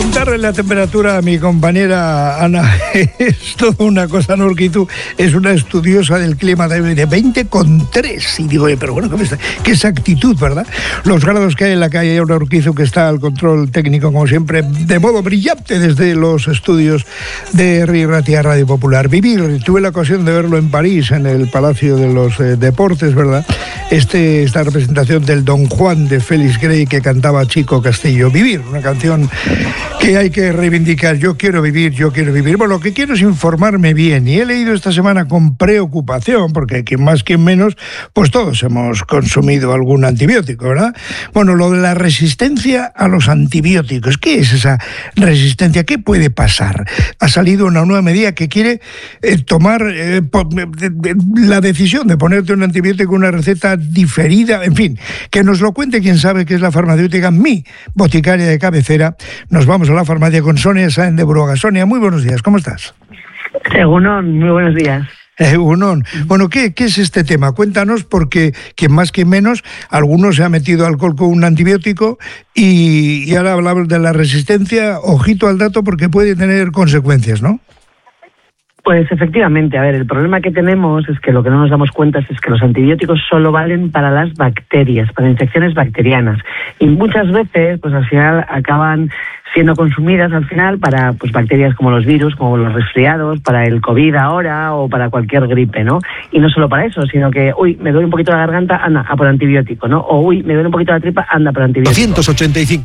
Preguntarle la temperatura a mi compañera Ana es toda una cosa, ¿no? Urquizu es una estudiosa del clima de 20,3. Y digo, pero bueno, qué exactitud, ¿verdad? Los grados que hay en la calle, ahora Urquizu, que está al control técnico, como siempre, de modo brillante desde los estudios de RI Ratia, Radio Popular. Vivir, tuve la ocasión de verlo en París, en el Palacio de los Deportes, ¿verdad? Esta representación del Don Juan de Félix Gray que cantaba Chico Castillo. Vivir, una canción que hay que reivindicar. Yo quiero vivir, yo quiero vivir. Bueno, lo que quiero es informarme bien, y he leído esta semana con preocupación, porque quien más, quien menos, pues todos hemos consumido algún antibiótico, ¿verdad? Bueno, lo de la resistencia a los antibióticos. ¿Qué es esa resistencia? ¿Qué puede pasar? Ha salido una nueva medida que quiere tomar la decisión de ponerte un antibiótico, una receta diferida, en fin, que nos lo cuente quien sabe que es la farmacéutica, mi boticaria de cabecera. Nos vamos a la farmacia con Sonia Sáenz de Buruaga. Sonia, muy buenos días, ¿cómo estás? Egunon, muy buenos días. Egunon. Bueno, ¿qué es este tema? Cuéntanos, porque quien más que menos, algunos se ha metido alcohol con un antibiótico y ahora hablamos de la resistencia. Ojito al dato, porque puede tener consecuencias, ¿no? Pues efectivamente, a ver, el problema que tenemos es que lo que no nos damos cuenta es que los antibióticos solo valen para las bacterias, para infecciones bacterianas. Y muchas veces, pues al final acaban siendo consumidas al final para pues bacterias como los virus, como los resfriados, para el COVID ahora o para cualquier gripe, ¿no? Y no solo para eso, sino que, me duele un poquito la garganta, anda, a por antibiótico, ¿no? O, me duele un poquito la tripa, anda por antibiótico. 285.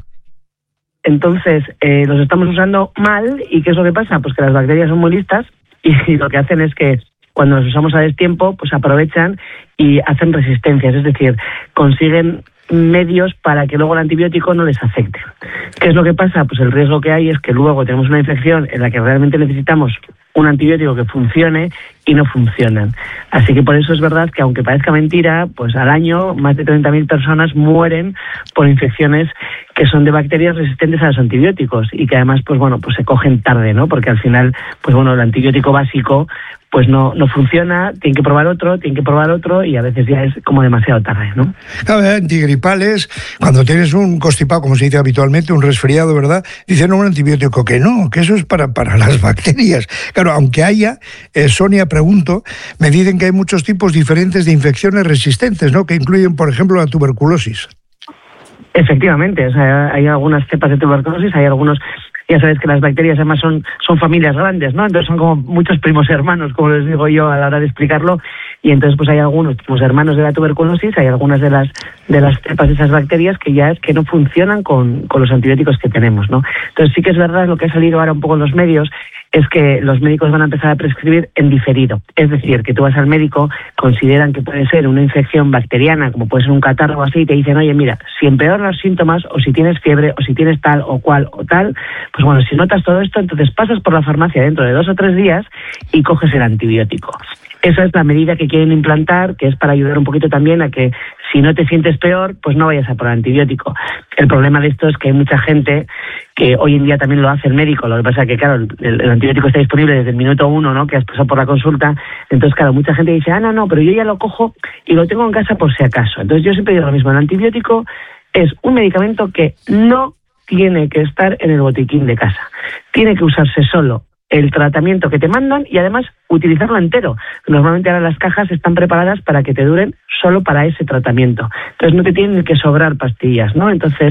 Entonces, los estamos usando mal, ¿y qué es lo que pasa? Pues que las bacterias son muy listas y lo que hacen es que cuando los usamos a destiempo, pues aprovechan y hacen resistencias, es decir, consiguen medios para que luego el antibiótico no les afecte. ¿Qué es lo que pasa? Pues el riesgo que hay es que luego tenemos una infección en la que realmente necesitamos un antibiótico que funcione y no funcionan. Así que por eso es verdad que, aunque parezca mentira, pues al año más de 30.000 personas mueren por infecciones que son de bacterias resistentes a los antibióticos y que además, pues bueno, pues se cogen tarde, ¿no? Porque al final, pues bueno, el antibiótico básico pues no funciona, tienen que probar otro y a veces ya es como demasiado tarde, ¿no? A ver, antigripales, cuando tienes un constipado, como se dice habitualmente, un resfriado, ¿verdad? Dicen un antibiótico que no, que eso es para las bacterias. Claro, aunque haya, Sonia, pregunto, me dicen que hay muchos tipos diferentes de infecciones resistentes, ¿no? Que incluyen, por ejemplo, la tuberculosis. Efectivamente, o sea, hay algunas cepas de tuberculosis, hay algunos. Ya sabes que las bacterias además son familias grandes, ¿no? Entonces son como muchos primos hermanos, como les digo yo a la hora de explicarlo, y entonces pues hay algunos primos hermanos de la tuberculosis, hay algunas de las cepas de esas bacterias que ya es que no funcionan con los antibióticos que tenemos, ¿no? Entonces sí que es verdad, lo que ha salido ahora un poco en los medios es que los médicos van a empezar a prescribir en diferido. Es decir, que tú vas al médico, consideran que puede ser una infección bacteriana, como puede ser un catarro o así, y te dicen, oye, mira, si empeoran los síntomas, o si tienes fiebre, o si tienes tal o cual o tal, pues bueno, si notas todo esto, entonces pasas por la farmacia dentro de 2 o 3 días y coges el antibiótico. Esa es la medida que quieren implantar, que es para ayudar un poquito también a que si no te sientes peor, pues no vayas a por el antibiótico. El problema de esto es que hay mucha gente que hoy en día también lo hace el médico, lo que pasa es que, claro, el antibiótico está disponible desde el minuto 1, ¿no?, que has pasado por la consulta. Entonces, claro, mucha gente dice, no, pero yo ya lo cojo y lo tengo en casa por si acaso. Entonces yo siempre digo lo mismo, el antibiótico es un medicamento que no tiene que estar en el botiquín de casa. Tiene que usarse solo el tratamiento que te mandan y además utilizarlo entero. Normalmente ahora las cajas están preparadas para que te duren solo para ese tratamiento. Entonces no te tienen que sobrar pastillas, ¿no? Entonces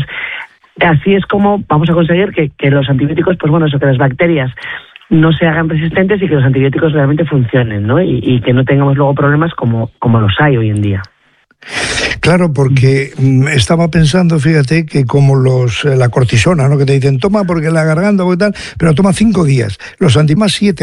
así es como vamos a conseguir que los antibióticos, pues bueno, eso, que las bacterias no se hagan resistentes y que los antibióticos realmente funcionen, ¿no? Y que no tengamos luego problemas como los hay hoy en día. Claro, porque estaba pensando, fíjate, que como la cortisona, ¿no?, que te dicen, toma porque la garganta o tal, pero toma 5 días, los antimas 7.